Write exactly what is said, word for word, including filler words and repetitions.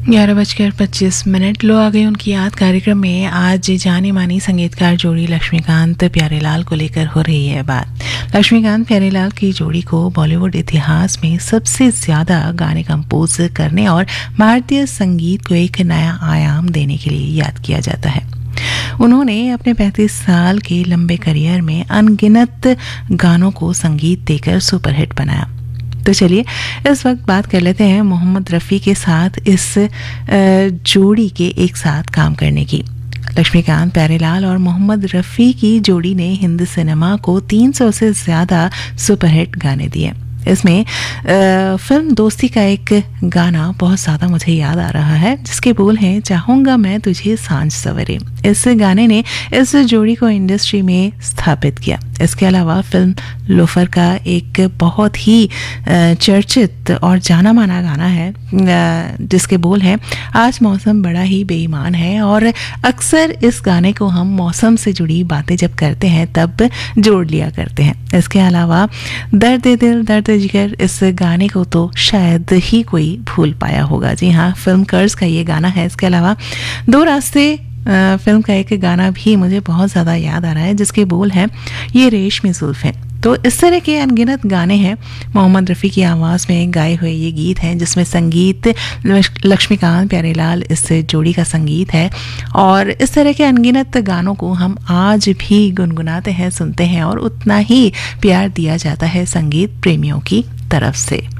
ग्यारह बजकर पच्चीस मिनट लो आ गए उनकी याद कार्यक्रम में आज जाने मानी संगीतकार जोड़ी लक्ष्मीकांत प्यारेलाल को लेकर हो रही है बात। लक्ष्मीकांत प्यारेलाल की जोड़ी को बॉलीवुड इतिहास में सबसे ज्यादा गाने कंपोज करने और भारतीय संगीत को एक नया आयाम देने के लिए याद किया जाता है। उन्होंने अपने पैंतीस साल के लंबे करियर में अनगिनत गानों को संगीत देकर सुपरहिट बनाया। तो चलिए इस वक्त बात कर लेते हैं मोहम्मद रफ़ी के साथ इस जोड़ी के एक साथ काम करने की। लक्ष्मीकांत प्यारेलाल और मोहम्मद रफ़ी की जोड़ी ने हिंदी सिनेमा को तीन सौ से ज़्यादा सुपरहिट गाने दिए। इसमें फिल्म दोस्ती का एक गाना बहुत ज़्यादा मुझे याद आ रहा है, जिसके बोल हैं चाहूँगा मैं तुझे सांझ सवेरे। इस गाने ने इस जोड़ी को इंडस्ट्री में स्थापित किया। इसके अलावा फिल्म लोफर का एक बहुत ही चर्चित और जाना माना गाना है, जिसके बोल हैं आज मौसम बड़ा ही बेईमान है, और अक्सर इस गाने को हम मौसम से जुड़ी बातें जब करते हैं तब जोड़ लिया करते हैं। इसके अलावा दर्द दिल दर्द जिगर, इस गाने को तो शायद ही कोई भूल पाया होगा। जी हाँ, फिल्म कर्ज का ये गाना है। इसके अलावा दो रास्ते फिल्म का एक गाना भी मुझे बहुत ज़्यादा याद आ रहा है, जिसके बोल हैं ये रेशमी जुल्फ़ें। तो इस तरह के अनगिनत गाने हैं। मोहम्मद रफ़ी की आवाज़ में गाए हुए ये गीत हैं, जिसमें संगीत लक्ष्मीकांत प्यारेलाल इस जोड़ी का संगीत है। और इस तरह के अनगिनत गानों को हम आज भी गुनगुनाते हैं, सुनते हैं, और उतना ही प्यार दिया जाता है संगीत प्रेमियों की तरफ से।